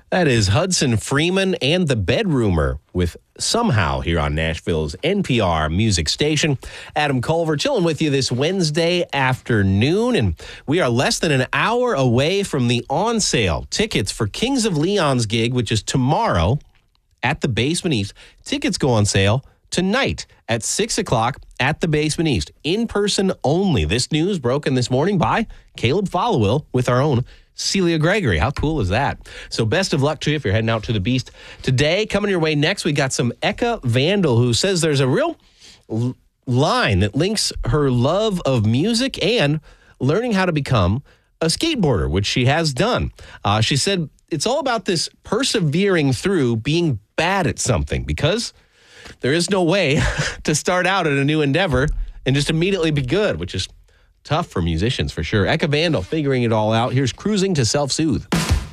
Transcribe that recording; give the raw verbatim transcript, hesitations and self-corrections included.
That is Hudson Freeman and the Bedroomer with Somehow here on Nashville's N P R music station. Adam Culver chilling with you this Wednesday afternoon, and we are less than an hour away from the on sale tickets for Kings of Leon's gig, which is tomorrow at the Basement East. Tickets go on sale tonight at six o'clock at the Basement East. In person only. This news broken this morning by Caleb Followill with our own Celia Gregory. How cool is that? So best of luck to you if you're heading out to the Beast today. Coming your way next, we got some Eka Vandal, who says there's a real l- line that links her love of music and learning how to become a skateboarder, which she has done. Uh, she said it's all about this persevering through being bad at something, because there is no way to start out at a new endeavor and just immediately be good, which is tough for musicians, for sure. Eka Vandal figuring it all out. Here's Cruising to Self-Soothe.